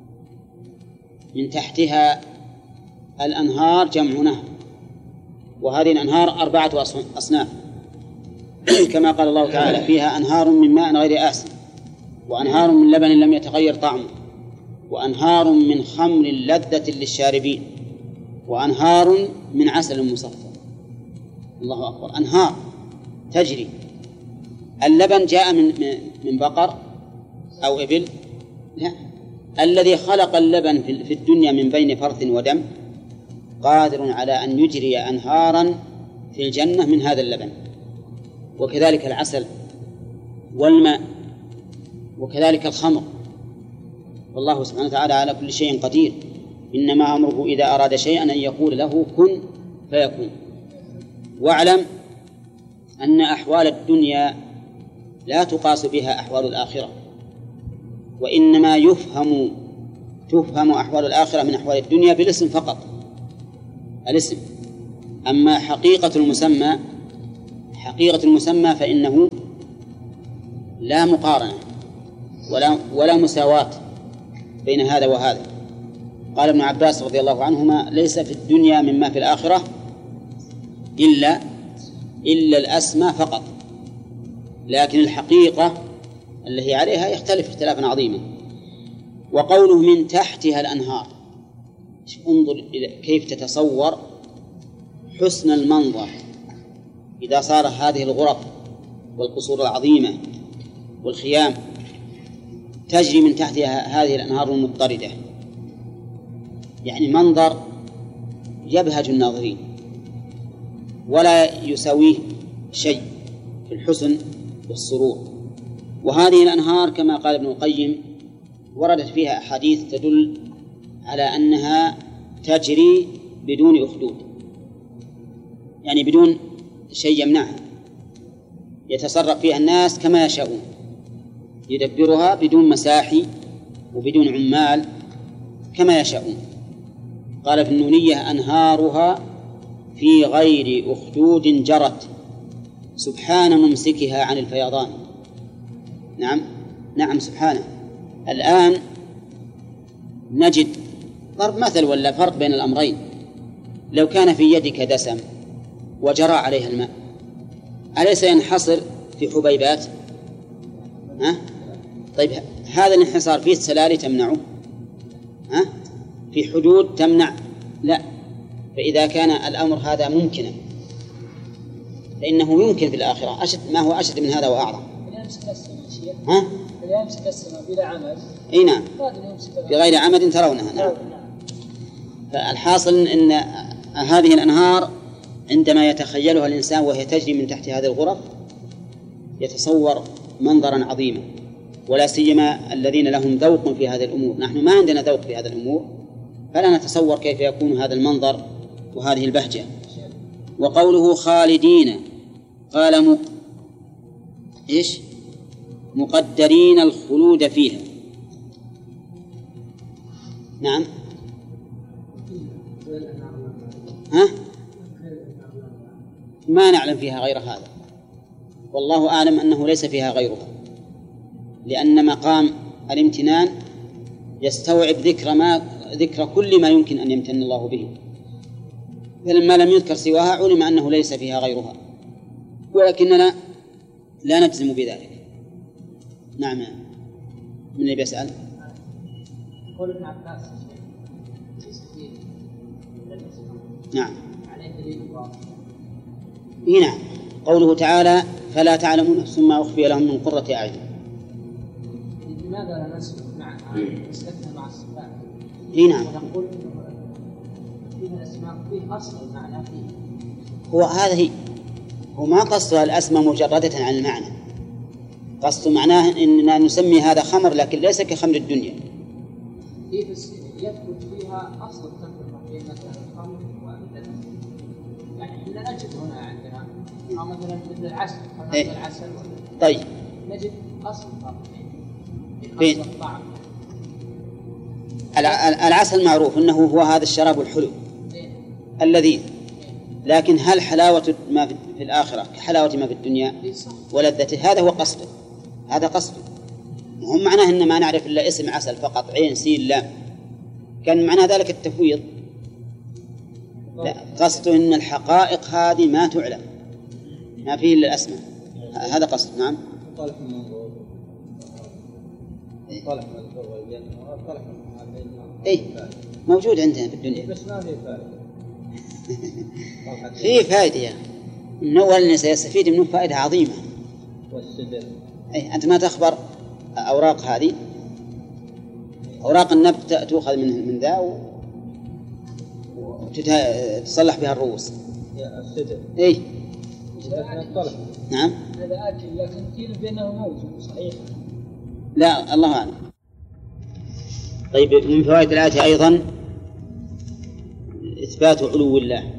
Speaker 1: من تحتها الأنهار جمع نهر، وهذه الأنهار أربعة أصناف كما قال الله تعالى فيها أنهار من ماء غير آسن، وأنهار من لبن لم يتغير طعمه، وأنهار من خمر لذة للشاربين، وأنهار من عسل مصفى. الله أكبر، أنهار تجري. اللبن جاء من من بقر أو إبل؟ لا، الذي خلق اللبن في الدنيا من بين فرث ودم قادر على أن يجري أنهارا في الجنة من هذا اللبن. وكذلك العسل والماء، وكذلك الخمر. والله سبحانه وتعالى على كل شيء قدير، إنما أمره إذا أراد شيئا أن يقول له كن فيكون. واعلم أن أحوال الدنيا لا تقاس بها أحوال الآخرة، وإنما يفهم تفهم أحوال الآخرة من أحوال الدنيا بالاسم فقط، الاسم. أما حقيقة المسمى حقيقة المسمى فإنه لا مقارنة ولا, ولا مساواة بين هذا وهذا. قال ابن عباس رضي الله عنهما: ليس في الدنيا مما في الآخرة إلا إلا الأسمى فقط، لكن الحقيقة التي عليها يختلف اختلافا عظيما. وقوله من تحتها الأنهار، انظر إلى كيف تتصور حسن المنظر إذا صار هذه الغرف والقصور العظيمة والخيام تجري من تحتها هذه الأنهار المضطردة، يعني منظر يبهج الناظرين ولا يساويه شيء في الحسن والسرور. وهذه الأنهار كما قال ابن القيم وردت فيها أحاديث تدل على أنها تجري بدون أخدود، يعني بدون شيء يمنعها، يتصرف فيها الناس كما يشاءون، يدبرها بدون مساحي وبدون عمال كما يشاءون. قال في النونية: أنهارها في غير أخدود جرت سبحان ممسكها عن الفيضان. نعم نعم سبحانه. الآن نجد ضرب مثل ولا فرق بين الأمرين: لو كان في يدك دسم وجرى عليها الماء، أليس ينحصر في حبيبات؟ ها؟ طيب هذا الانحصار فيه سلالي تمنعه؟ ها؟ في حدود تمنع؟ لا. فإذا كان الأمر هذا ممكنا فإنه يمكن في الآخرة أشد ما هو أشد من هذا وأعظم. ها؟
Speaker 3: يمسك السماء بلا عمد.
Speaker 1: اي نعم، بغير عمد ترونها. نعم. فالحاصل ان هذه الانهار عندما يتخيلها الانسان وهي تجري من تحت هذه الغرف يتصور منظرا عظيما، ولا سيما الذين لهم ذوق في هذه الامور. نحن ما عندنا ذوق في هذه الامور، فلا نتصور كيف يكون هذا المنظر وهذه البهجه. وقوله خالدين قال م... ايش مقدرين الخلود فيها. نعم. ها؟ ما نعلم فيها غير هذا، والله أعلم أنه ليس فيها غيرها، لأن مقام الامتنان يستوعب ذكر ما ذكر كل ما يمكن أن يمتن الله به، فلما لم يذكر سواها علم أنه ليس فيها غيرها، ولكننا لا نجزم بذلك. نعم. من اللي بيسأل؟
Speaker 2: قول ابن عباس
Speaker 1: نعم.
Speaker 2: عليه دليل الله.
Speaker 1: نعم. قوله تعالى: فلا تعلم نفس ما أخفي لهم من قرة أعين.
Speaker 2: لماذا لا نسلك مع نسلكنا مع الصفات؟
Speaker 1: نعم.
Speaker 2: ونقول فيها الأسماء فيه أصل المعنى فيه.
Speaker 1: هو هذه هو ما قصد الأسماء مجردة عن المعنى، قصد معناه إننا نسمي هذا خمر لكن ليس كخمر الدنيا.
Speaker 2: إيه بس يثبت فيها أصل التفرقة بين مثلا الخمر واللبن، يعني إحنا نجد هنا عندنا أو مثلا مثل العسل،
Speaker 1: إيه؟
Speaker 2: العسل
Speaker 1: طيب
Speaker 2: نجد أصل الفرق
Speaker 1: فين؟ العسل معروف أنه هو هذا الشراب الحلو الذي، لكن هل حلاوة ما في الآخرة كحلاوة ما في الدنيا ولذته؟ هذا هو قصده، هذا قصده. هم معناه إن ما نعرف إلا اسم عسل فقط، عين سين لام، كان معنى ذلك التفويض. لا، قصده إن الحقائق هذه ما تعلم، ما فيه إلا الأسماء، هذا قصده. نعم.
Speaker 4: طالح من منظور طالح من منظور طالح من
Speaker 1: إيه موجود عندنا في الدنيا
Speaker 4: بس ما فيه فائدة.
Speaker 1: فيه فائدة يعني. النوع اللي سيستفيد منه فائدة عظيمة.
Speaker 4: والسدر.
Speaker 1: أي أنت ما تخبر أوراق هذه، أوراق النبت تؤخذ من من ذا وتصلح بها الرؤوس.
Speaker 4: السدر.
Speaker 1: إيه. نعم.
Speaker 3: هذا آكل لكن قيل بأنه موجود صحيح.
Speaker 1: لا الله أعلم. طيب من فوائد الآية أيضا إثبات علو الله.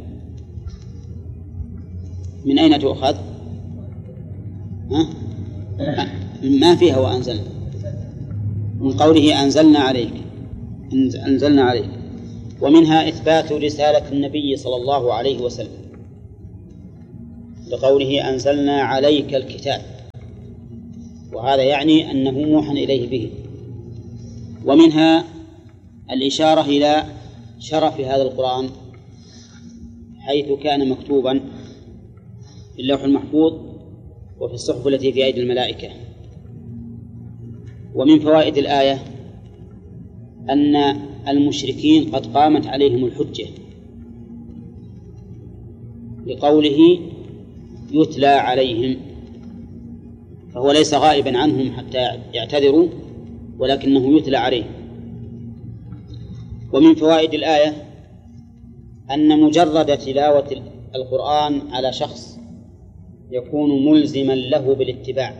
Speaker 1: من أين تؤخذ؟ ها؟ ما فيها وأنزلنا، من قوله أنزلنا عليك، أنزلنا عليك. ومنها إثبات رسالة النبي صلى الله عليه وسلم بقوله أنزلنا عليك الكتاب، وهذا يعني أنه موحى إليه به. ومنها الإشارة إلى شرف هذا القرآن حيث كان مكتوبا في اللوح المحفوظ وفي الصحف التي في أيدي الملائكة. ومن فوائد الآية أن المشركين قد قامت عليهم الحجة لقوله يتلى عليهم، فهو ليس غائبا عنهم حتى يعتذروا ولكنه يتلى عليهم. ومن فوائد الآية أن مجرد تلاوة القرآن على شخص يكون ملزما له بالاتباع،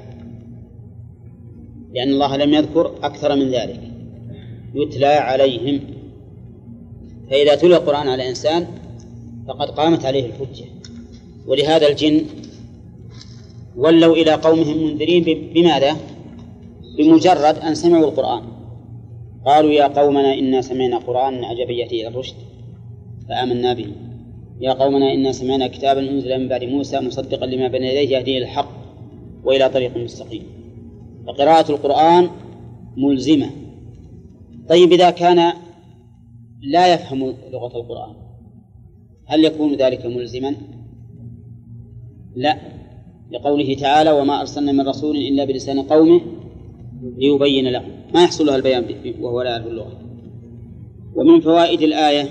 Speaker 1: لأن الله لم يذكر أكثر من ذلك، يتلى عليهم. فإذا تلى القرآن على إنسان فقد قامت عليه الحجة. ولهذا الجن ولوا إلى قومهم منذرين بماذا؟ بمجرد أن سمعوا القرآن قالوا يا قومنا إنا سمعنا قرآنا عجبا يهدي إلى الرشد فآمنا به، يا قومنا إنا سمعنا كتابا أنزل من بعد موسى مصدقا لما بين يديه يهدي إلى الحق وإلى طريق مستقيم. فقراءة القرآن ملزمة. طيب إذا كان لا يفهم لغة القرآن هل يكون ذلك ملزما؟ لا، لقوله تعالى وما أرسلنا من رسول إلا بلسان قومه ليبين لهم، ما يحصل له البيان وهو لا يعرف اللغة. ومن فوائد الآية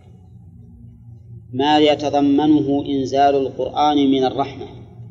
Speaker 1: ما يتضمنه إنزال القرآن من الرحمة،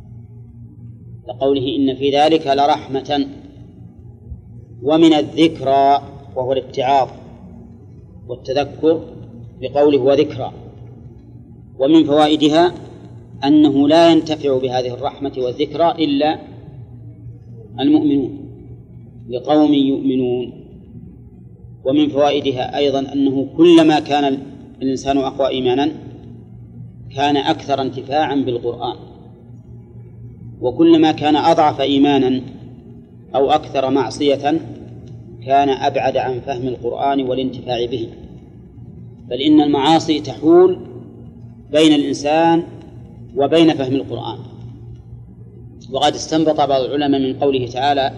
Speaker 1: لقوله إن في ذلك لرحمة، ومن الذكرى وهو الاتعاظ والتذكر بقوله وذكرى. ومن فوائدها أنه لا ينتفع بهذه الرحمة والذكرى إلا المؤمنون لقوم يؤمنون. ومن فوائدها أيضا أنه كلما كان الإنسان أقوى إيمانا كان أكثر انتفاعا بالقرآن، وكلما كان أضعف إيمانا أو أكثر معصية كان أبعد عن فهم القرآن والانتفاع به. بل إن المعاصي تحول بين الإنسان وبين فهم القرآن. وقد استنبط بعض العلماء من قوله تعالى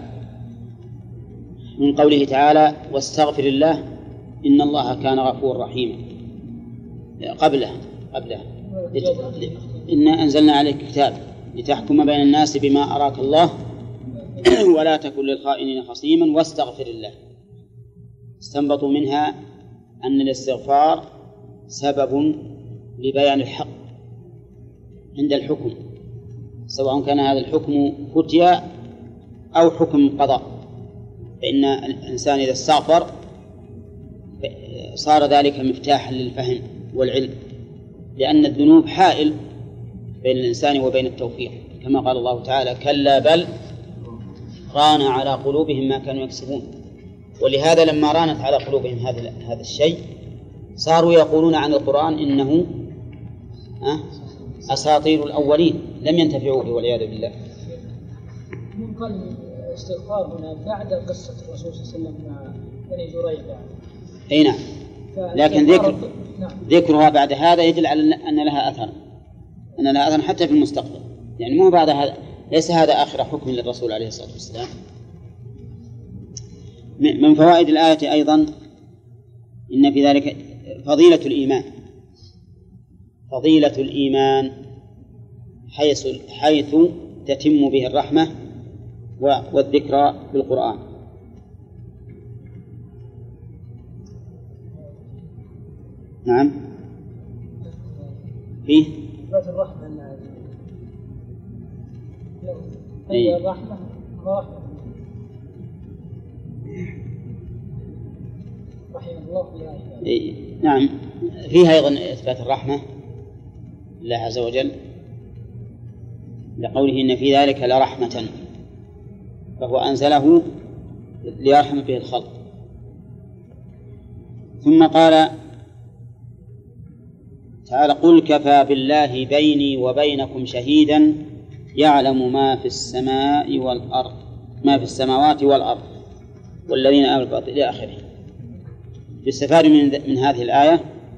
Speaker 1: من قوله تعالى واستغفر الله إن الله كان غفورا رحيما قبله قبله إنا أنزلنا عليك كتاب لتحكم بين الناس بما أراك الله ولا تكن للخائنين خصيما واستغفر الله. استنبطوا منها أن الاستغفار سبب لبيان الحق عند الحكم، سواء كان هذا الحكم فتيا أو حكم قضاء، فإن الإنسان إذا استغفر صار ذلك مفتاحا للفهم والعلم، لأن الذنوب حائل بين الإنسان وبين التوفيق، كما قال الله تعالى كلا بل ران على قلوبهم ما كانوا يكسبون. ولهذا لما رانت على قلوبهم هذا هذا الشيء صاروا يقولون عن القرآن إنه أساطير الأولين لم ينتفعوا به والعياذ بالله.
Speaker 3: من قال الاستغفار هنا بعد قصة الرسول صلى الله عليه وسلم مع بني جريج.
Speaker 1: أي نعم، لكن ذكر نعم. ذكرها بعد هذا يدل على أن لها أثر أن لها أثر حتى في المستقبل، يعني مو بعد هذا، ليس هذا آخر حكم للرسول عليه الصلاة والسلام. من فوائد الآية أيضا إن في ذلك فضيلة الإيمان فضيلة الإيمان حيث حيث تتم به الرحمة والذكرى بالقرآن. نعم فيه
Speaker 3: إثبات الرحمة أنها
Speaker 1: أي
Speaker 3: الرحمة رحمة رحمة الله فيها.
Speaker 1: أي نعم فيها أيضا إثبات الرحمة لله عز وجل لقوله إن في ذلك لرحمة، فهو أنزله ليرحم به الخلق. ثم قال تعالى قل كفى بالله بيني وبينكم شهيدا يعلم ما في السماء والأرض ما في السماوات والأرض والذين آمنوا إلى آخره. يستفاد من, من هذه الآية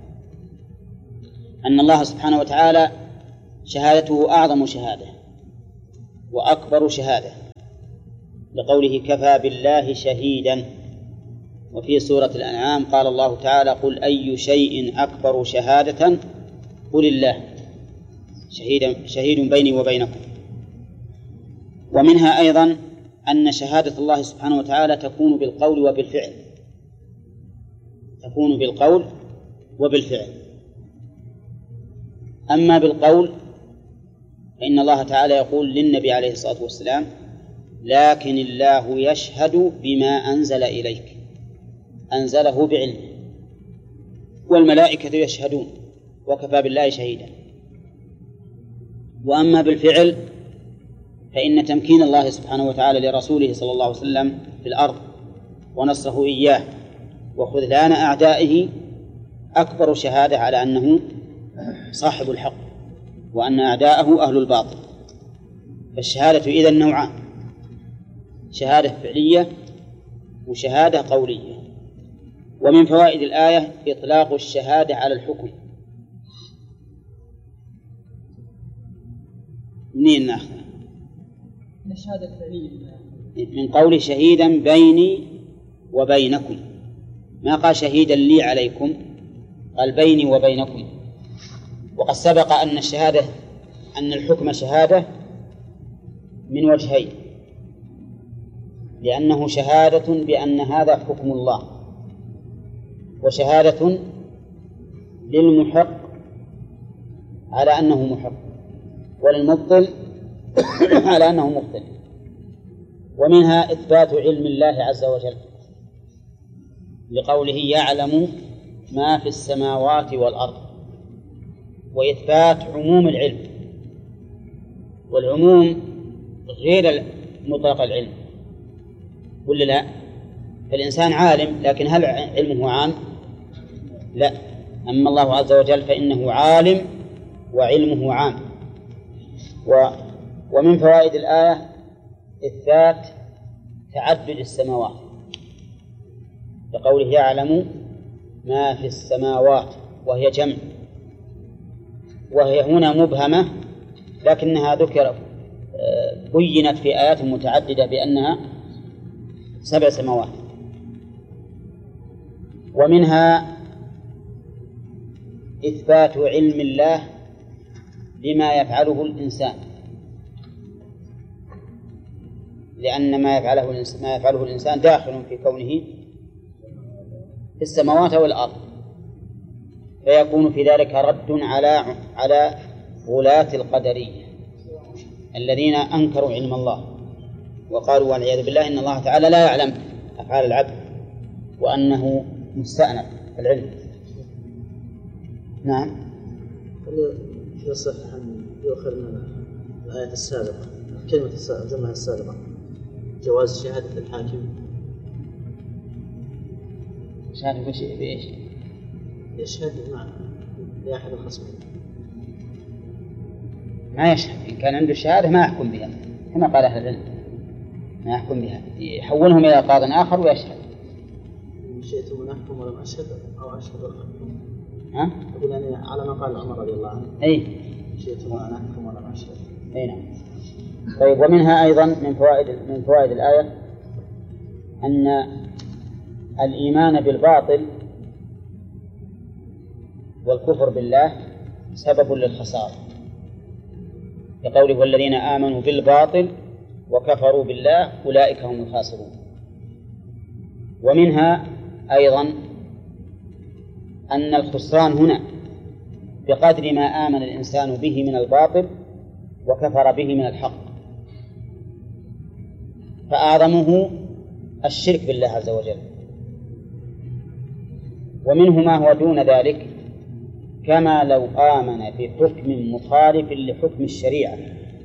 Speaker 1: أن الله سبحانه وتعالى شهادته أعظم شهادة وأكبر شهادة، لقوله كفى بالله شهيدا. وفي سورة الأنعام قال الله تعالى قل أي شيء أكبر شهادة قل الله شهيد, شهيد بيني وبينكم. ومنها أيضا أن شهادة الله سبحانه وتعالى تكون بالقول وبالفعل تكون بالقول وبالفعل. أما بالقول فإن الله تعالى يقول للنبي عليه الصلاة والسلام لكن الله يشهد بما أنزل إليك أنزله بعلمه والملائكة يشهدون وكفى بالله شهيدا. وأما بالفعل فإن تمكين الله سبحانه وتعالى لرسوله صلى الله عليه وسلم في الأرض ونصره إياه وخذلان أعدائه أكبر شهادة على أنه صاحب الحق وأن أعداءه أهل الباطل. فالشهادة إذن نوعان شهادة فعلية وشهادة قولية. ومن فوائد الآية إطلاق الشهادة على الحكم. منين نأخذها؟
Speaker 3: الشهادة الفعلية
Speaker 1: من قول شهيدا بيني وبينكم، ما قال شهيدا لي عليكم، قال بيني وبينكم. وقد سبق أن الشهادة أن الحكم شهادة من وجهين، لأنه شهادة بأن هذا حكم الله، وشهادة للمحق على أنه محق، وللمبطل على أنه مبطل. ومنها إثبات علم الله عز وجل لقوله يعلم ما في السماوات والأرض، وإثبات عموم العلم، والعموم غير مطلق العلم ولا لا؟ فالإنسان عالم، لكن هل علمه عام؟ لا. أما الله عز وجل فإنه عالم وعلمه عام. و ومن فوائد الآية إثبات تعدد السماوات بقوله يعلم ما في السماوات، وهي جمع، وهي هنا مبهمة لكنها ذكر بينت في آيات متعددة بأنها سبع سماوات. ومنها إثبات علم الله بما يفعله الإنسان، لأن ما يفعله الإنسان, ما يفعله الإنسان داخل في كونه في السماوات والأرض، فيكون في ذلك رد على على غلاة القدرية الذين أنكروا علم الله وقالوا والعياذ بالله إن الله تعالى لا يعلم أفعال العبد وأنه مستأنف العلم. نعم.
Speaker 5: يصح أن يؤخذ من الآية السابقة كلمة الجملة السابقة جواز شهادة الحاكم.
Speaker 1: شهادة بإيش؟
Speaker 5: يشهد مع لأحد الخصمين.
Speaker 1: ما يشهد، إن كان عنده شهادة ما يحكم بها كما قال أهل العلم، ما يحكم بها، يحولهم إلى قاض آخر ويشهد.
Speaker 5: إن شئتم أن أحكم ولم أشهد أو أشهد الحكم.
Speaker 1: ها؟
Speaker 5: أقول يعني على ما قال عمر رضي الله عنه.
Speaker 1: أي.
Speaker 5: إن شئتم أن أحكم ولم أشهد.
Speaker 1: أي نعم. طيب، ومنها أيضا من فوائد من فوائد الآية أن الإيمان بالباطل والكفر بالله سبب للخسارة، كقوله والذين آمنوا بالباطل وكفروا بالله أولئك هم الخاسرون. ومنها أيضا أن الخسران هنا بقدر ما آمن الإنسان به من الباطل وكفر به من الحق، فأعظمه الشرك بالله عز وجل. ومنه ما هو دون ذلك، كما لو آمن بحكم مخالف لحكم الشريعة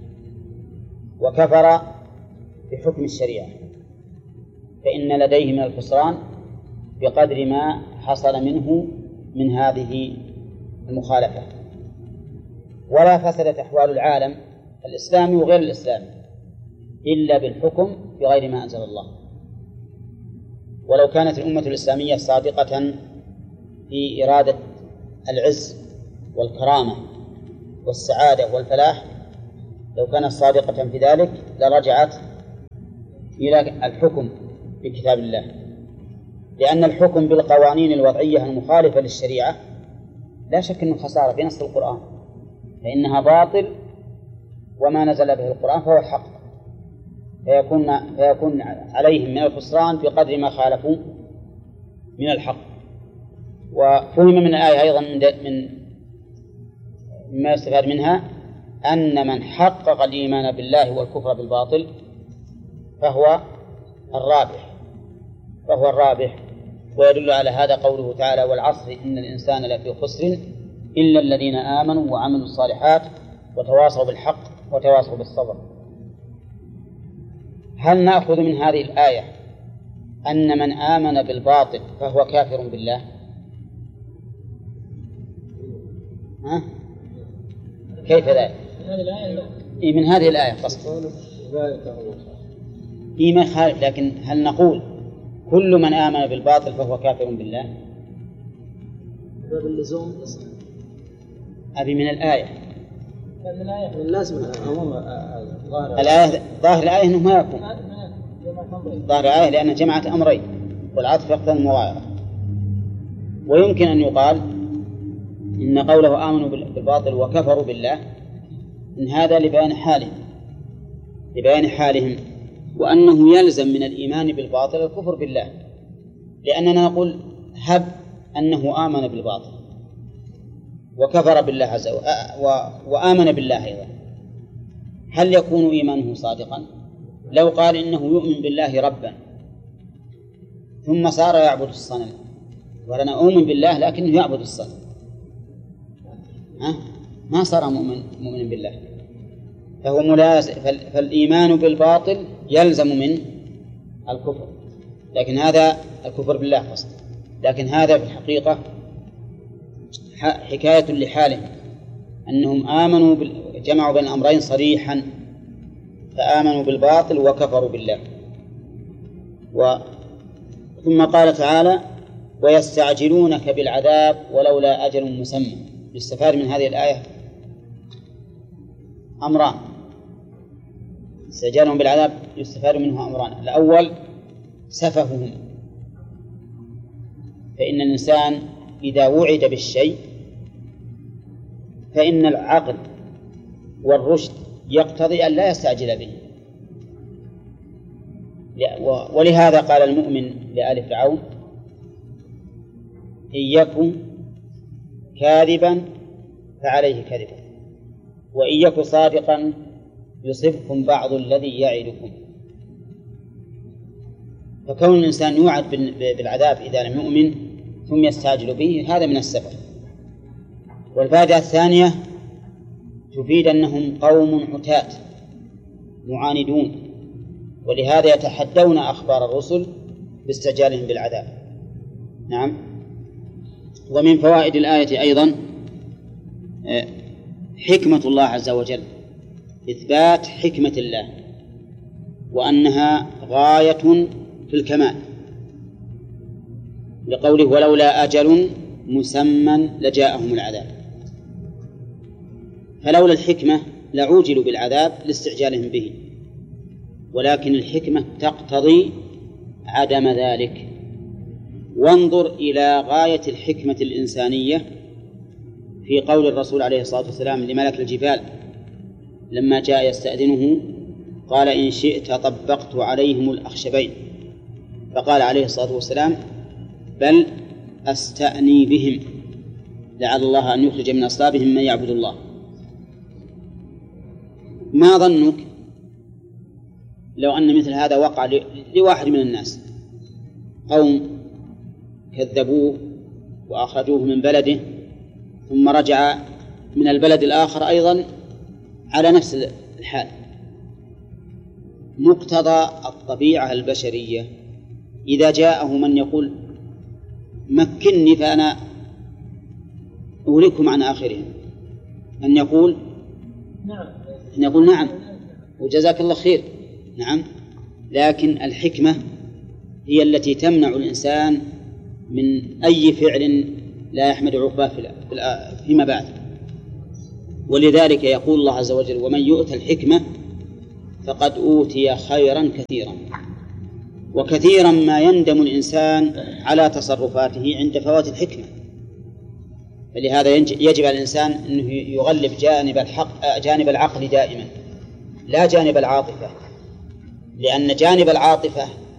Speaker 1: وكفر بحكم الشريعة، فإن لديه من الخسران بقدر ما حصل منه من هذه المخالفة. ولا فسدت أحوال العالم الإسلامي وغير الإسلامي إلا بالحكم بغير ما أنزل الله. ولو كانت الأمة الإسلامية صادقة في إرادة العز والكرامة والسعادة والفلاح، لو كانت صادقة في ذلك لرجعت إلى الحكم بكتاب الله، لأن الحكم بالقوانين الوضعية المخالفة للشريعة لا شك أنه خسارة في نص القرآن، فإنها باطل وما نزل به القرآن فهو حق، فيكون, فيكون عليهم من الخسران بقدر ما خالفوا من الحق. وفهم من الآية أيضا من مما يستفاد منها أن من حقق الإيمان بالله والكفر بالباطل فهو الرابح فهو الرابح ويدل على هذا قوله تعالى: والعصر إن الإنسان لفي خسر إلا الذين آمنوا وعملوا الصالحات وتواصوا بالحق وتواصوا بالصبر. هل نأخذ من هذه الآية أن من آمن بالباطل فهو كافر بالله؟ ها؟ كيف ذلك؟ إيه من هذه الآية قصد إيه ما خالف، لكن هل نقول كل من آمن بالباطل فهو كافر بالله؟
Speaker 5: باب اللزوم
Speaker 1: أبي من الآية
Speaker 5: من الآية من لازم
Speaker 1: الآية ظاهر الآية أنه ما يكون ظاهر الآية لأن جمعت أمرين والعطف يقتضي المغايرة. ويمكن أن يقال إن قوله آمنوا بالباطل وكفروا بالله إن هذا لبيان حالهم لبيان حالهم وأنه يلزم من الإيمان بالباطل الكفر بالله، لأننا نقول هب أنه آمن بالباطل وكفر بالله عز وجل وآمن بالله أيضا، هل يكون إيمانه صادقا؟ لو قال إنه يؤمن بالله ربا ثم صار يعبد الصنم، وأنا أؤمن بالله لكنه يعبد الصنم، ها؟ ما صار مؤمن مؤمن بالله، فهو ملازم. فالإيمان بالباطل يلزم من الكفر، لكن هذا الكفر بالله قصد، لكن هذا في الحقيقة حكاية لحالهم أنهم آمنوا جمعوا بين الأمرين صريحا، فآمنوا بالباطل وكفروا بالله. و ثم قال تعالى: ويستعجلونك بالعذاب ولولا أجل مسمى. يستفاد من هذه الآية أمران، استعجالهم بالعذاب يستفاد منه أمران: الأول سفههم، فإن الإنسان إذا وعد بالشيء فإن العقل والرشد يقتضي أن لا يستعجل به، ولهذا قال المؤمن لآل فرعون: إن يكن كاذبا فعليه كذبه وإن يكن صادقا يصبكم بعض الذي يعدكم. فكون الإنسان يوعد بالعذاب إذا لم يؤمن ثم يستعجل به هذا من السفه. والفائدة الثانية تفيد أنهم قوم عتاة معاندون، ولهذا يتحدون أخبار الرسل باستعجالهم بالعذاب. نعم. ومن فوائد الآية أيضا حكمة الله عز وجل، إثبات حكمة الله وأنها غاية في الكمال، لقوله: ولولا أجل مسمى لجاءهم العذاب. فلولا الحكمة لعوجلوا بالعذاب لاستعجالهم به، ولكن الحكمة تقتضي عدم ذلك. وانظر إلى غاية الحكمة الإنسانية في قول الرسول عليه الصلاة والسلام لملك الجبال لما جاء يستأذنه، قال: إن شئت طبقت عليهم الأخشبين. فقال عليه الصلاة والسلام: بل أستأني بهم لعل الله أن يخرج من أصلابهم من يعبد الله. ما ظنك لو أن مثل هذا وقع لواحد من الناس؟ قوم كذبوه وأخرجوه من بلده ثم رجع من البلد الآخر أيضا على نفس الحال. مقتضى الطبيعة البشرية إذا جاءه من يقول مكنني فأنا أوليكم عن آخرهم أن يقول نعم أن يقول نعم وجزاك الله خير نعم. لكن الحكمة هي التي تمنع الإنسان من أي فعل لا يحمد عقباه فيما بعد. ولذلك يقول الله عز وجل: ومن يؤت الحكمة فقد أوتي خيرا كثيرا. وكثيرا ما يندم الإنسان على تصرفاته عند فوات الحكمة. فلهذا يجب على الإنسان أنه يغلب جانب الحق جانب العقل دائما لا جانب العاطفة، لأن جانب العاطفة